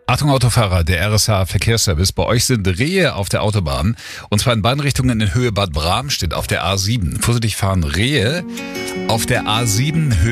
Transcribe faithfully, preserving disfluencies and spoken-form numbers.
Achtung Autofahrer, der R S H Verkehrsservice. Bei euch sind Rehe auf der Autobahn. Und zwar in beiden Richtungen in Höhe Bad Bramstedt auf der A sieben. Vorsichtig fahren Rehe auf der A sieben Höhe